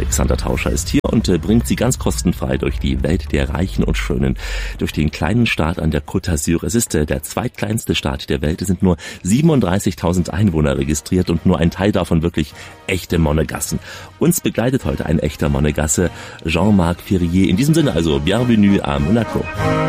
Alexander Tauscher ist hier und bringt Sie ganz kostenfrei durch die Welt der Reichen und Schönen, durch den kleinen Staat an der Côte d'Azur. Es ist der zweitkleinste Staat der Welt. Es sind nur 37.000 Einwohner registriert und nur ein Teil davon wirklich echte Monegassen. Uns begleitet heute ein echter Monegasse, Jean-Marc Ferrier. In diesem Sinne also, bienvenue à Monaco.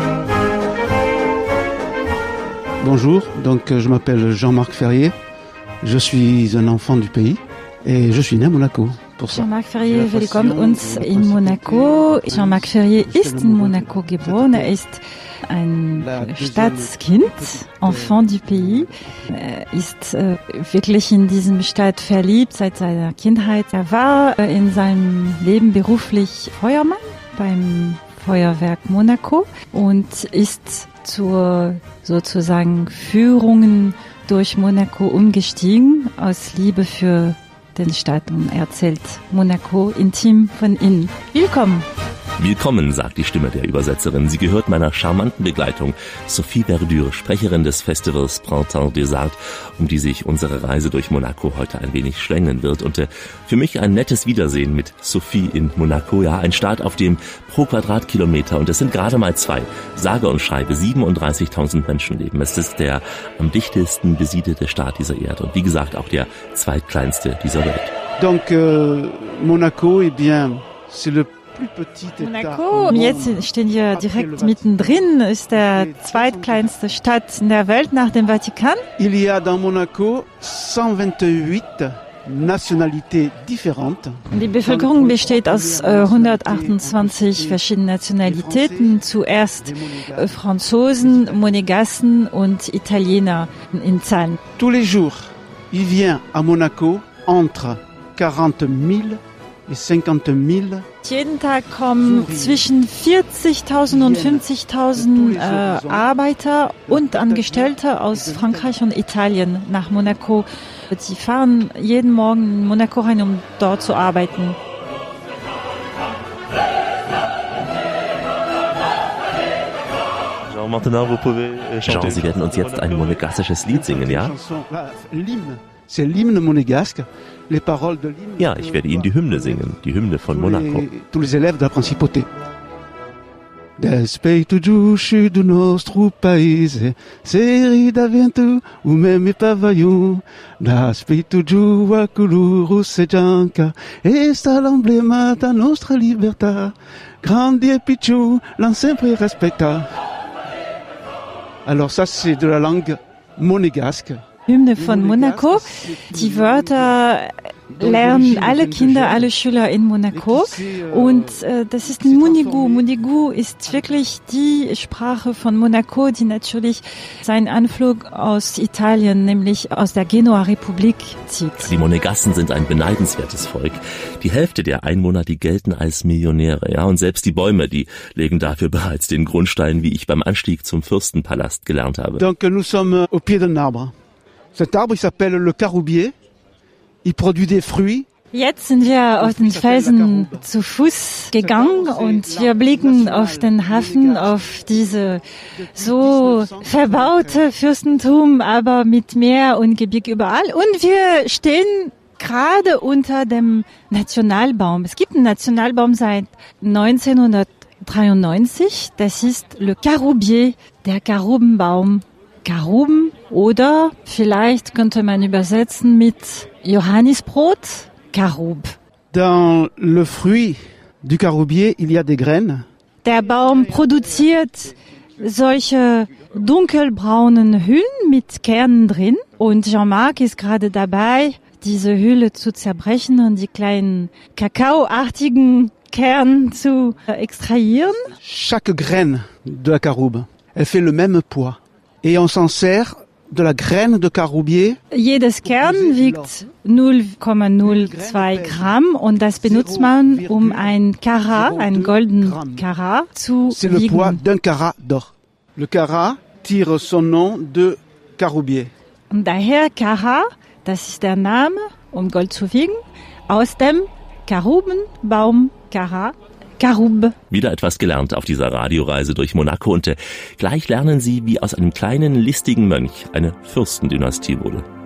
Bonjour, donc je m'appelle Jean-Marc Ferrier. Je suis un enfant du pays et je suis né à Monaco. Jean-Marc Ferrier willkommen uns in Monaco. Jean-Marc Ferrier ist in Monaco geboren. Er ist ein Stadtskind, Enfant du Pays. Er ist wirklich in diesem Stadt verliebt seit seiner Kindheit. Er war in seinem Leben beruflich Feuermann beim Feuerwerk Monaco und ist zur sozusagen Führungen durch Monaco umgestiegen aus Liebe für den Stadt und erzählt Monaco intim von innen. Willkommen! Willkommen, sagt die Stimme der Übersetzerin. Sie gehört meiner charmanten Begleitung, Sophie Verdure, Sprecherin des Festivals Printemps des Arts, um die sich unsere Reise durch Monaco heute ein wenig schlängeln wird. Und für mich ein nettes Wiedersehen mit Sophie in Monaco. Ja, ein Staat, auf dem pro Quadratkilometer, und es sind gerade mal 2, sage und schreibe 37.000 Menschen leben. Es ist der am dichtesten besiedelte Staat dieser Erde und wie gesagt auch der zweitkleinste dieser Welt. Donc Monaco, eh bien, c'est le Monaco, jetzt stehen wir direkt mittendrin, ist der zweitkleinste Stadt in der Welt nach dem Vatikan. Il y a dans Monaco 128 nationalités différentes. Die Bevölkerung besteht aus 128 verschiedenen Nationalitäten, zuerst Franzosen, Monegassen und Italiener in Zahlen. Tous les jours, il vient à Monaco entre 40.000 et 50.000. Jeden Tag kommen zwischen 40.000 und 50.000 Arbeiter und Angestellte aus Frankreich und Italien nach Monaco. Sie fahren jeden Morgen in Monaco rein, um dort zu arbeiten. Jean, Sie werden uns jetzt ein monegassisches Lied singen, ja? C'est l'hymne monégasque. Les paroles de l'hymne. Ja, ich werde Ihnen die Hymne singen, die Hymne von Monaco. Tous les élèves de la principauté. Respeito giusto do nostro paese, se da vento o meme pavaiu. Respeito giù a coloro se gianca, esta l'emblema da nostra libertà. Grandi e piccolo, l'han sempre respecta. Alors ça, c'est de la langue monégasque. Hymne von Monaco. Die Wörter lernen alle Kinder, alle Schüler in Monaco. Und das ist Munigu. Munigu ist wirklich die Sprache von Monaco, die natürlich seinen Anflug aus Italien, nämlich aus der Genua-Republik zieht. Die Monegassen sind ein beneidenswertes Volk. Die Hälfte der Einwohner, die gelten als Millionäre. Ja, und selbst die Bäume, die legen dafür bereits den Grundstein, wie ich beim Anstieg zum Fürstenpalast gelernt habe. Donc nous sommes au pied d'un arbre. Cet arbre, il s'appelle le caroubier. Il produit des fruits. Jetzt sind wir auf den Felsen zu Fuß gegangen und wir blicken auf den Hafen, auf diese so verbaute Fürstentum, aber mit Meer und Gebirge überall. Und wir stehen gerade unter dem Nationalbaum. Es gibt einen Nationalbaum seit 1993. Das ist le caroubier, der Karubenbaum. Karuben oder vielleicht könnte man übersetzen mit Johannisbrot, Karub. Dans le fruit du caroubier, il y a des graines. Der Baum produziert solche dunkelbraunen Hüllen mit Kernen drin und Jean-Marc ist gerade dabei, diese Hülle zu zerbrechen und die kleinen kakaoartigen Kerne zu extrahieren. Chaque graine de la caroube, elle fait le même poids. Et on s'en sert de la graine de caroubier. Jedes Kern wiegt 0,02 Gramm und das benutzt man, um ein Karat, ein golden Karat zu C'est le wiegen. poids d'un carat d'or. Le carat tire son nom de caroubier. Und daher Karat, das ist der Name, um Gold zu wiegen, aus dem Karubenbaum Karat. Karub. Wieder etwas gelernt auf dieser Radioreise durch Monaco und gleich lernen Sie, wie aus einem kleinen, listigen Mönch eine Fürstendynastie wurde.